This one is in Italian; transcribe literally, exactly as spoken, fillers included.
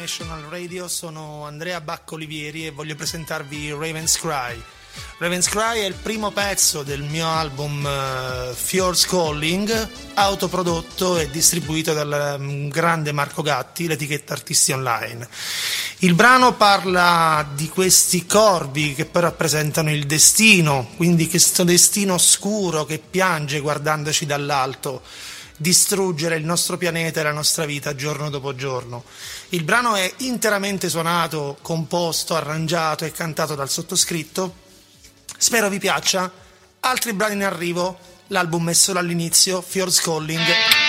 National Radio, sono Andrea Baccolivieri e voglio presentarvi Raven's Cry. Raven's Cry è il primo pezzo del mio album uh, Fjord's Calling, autoprodotto e distribuito dal um, grande Marco Gatti, l'etichetta Artisti Online. Il brano parla di questi corvi che poi rappresentano il destino, quindi questo destino oscuro che piange guardandoci dall'alto, distruggere il nostro pianeta e la nostra vita giorno dopo giorno. Il brano è interamente suonato, composto, arrangiato e cantato dal sottoscritto. Spero vi piaccia. Altri brani in arrivo, l'album è solo all'inizio, Fjord's Calling.